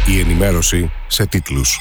Η ενημέρωση σε τίτλους.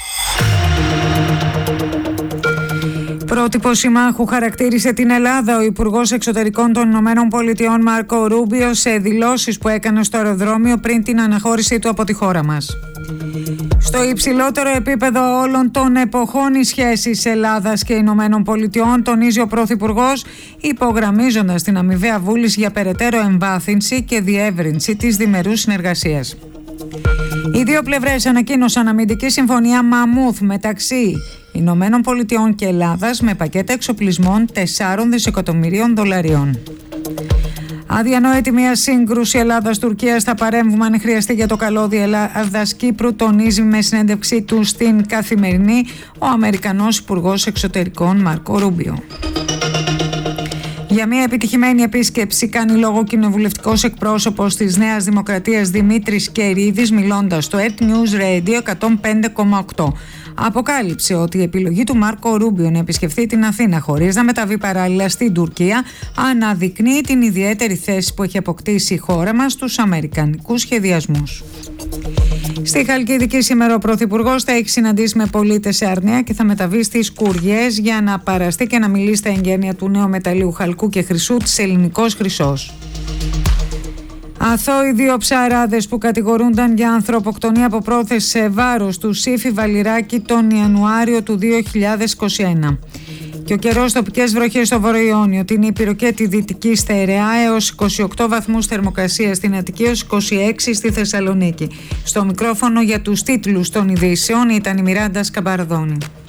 Πρότυπο συμμάχου χαρακτήρισε την Ελλάδα ο Υπουργός Εξωτερικών των Ηνωμένων Πολιτειών Μάρκο Ρούμπιο σε δηλώσεις που έκανε στο αεροδρόμιο πριν την αναχώρησή του από τη χώρα μας. Στο υψηλότερο επίπεδο όλων των εποχών οι σχέσεις Ελλάδας και Ηνωμένων Πολιτειών, τονίζει ο Πρωθυπουργός, υπογραμμίζοντας την αμοιβαία βούληση για περαιτέρω εμβάθυνση και διεύρυνση της διμερούς συνεργασίας. Οι δύο πλευρές ανακοίνωσαν αμυντική συμφωνία Μαμούθ μεταξύ Ηνωμένων Πολιτειών και Ελλάδας με πακέτα εξοπλισμών 4 δισεκατομμυρίων δολαρίων. Αδιανόητη μια σύγκρουση Ελλάδας-Τουρκίας, θα παρέμβουμε αν χρειαστεί για το καλώδιο Ελλάδας-Κύπρου, τονίζει με συνέντευξή του στην Καθημερινή ο Αμερικανός Υπουργός Εξωτερικών Μάρκο Ρούμπιο. Για μια επιτυχημένη επίσκεψη κάνει λόγο κοινοβουλευτικός εκπρόσωπος της Νέας Δημοκρατίας Δημήτρης Κερίδης, μιλώντας στο Earth News Radio 105,8. Αποκάλυψε ότι η επιλογή του Μάρκο Ρούμπιο να επισκεφθεί την Αθήνα χωρίς να μεταβεί παράλληλα στην Τουρκία αναδεικνύει την ιδιαίτερη θέση που έχει αποκτήσει η χώρα μας στους αμερικανικούς σχεδιασμούς. Στη Χαλκιδική σήμερα ο Πρωθυπουργός θα έχει συναντήσει με πολίτες σε Αρναία και θα μεταβεί στις Κουριές για να παραστεί και να μιλήσει στα εγγένεια του νέου μεταλλείου χαλκού και χρυσού της Ελληνικός Χρυσός. Αθώοι δύο ψαράδες που κατηγορούνταν για ανθρωποκτονία από πρόθεση σε βάρος του Σύφη Βαλιράκη τον Ιανουάριο του 2021. Και ο καιρός, τοπικές βροχές στο Βορειοϊόνιο, την Ήπειρο και τη Δυτική Στερεά έως 28 βαθμούς θερμοκρασία στην Αττική, έως 26 στη Θεσσαλονίκη. Στο μικρόφωνο για τους τίτλους των ειδήσεων ήταν η Μιράντα Σκαμπαρδόνη.